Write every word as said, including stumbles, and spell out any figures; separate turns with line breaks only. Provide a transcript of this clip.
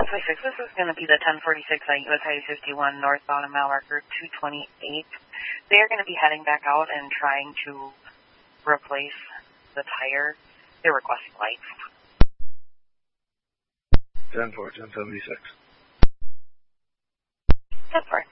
forty-six, this is going to be the ten forty-six on U S Highway fifty-one northbound of mile marker two twenty-eight. They are going to be heading back out and trying to replace the tire. They're requesting lights.
ten four, ten seventy-six.
ten four.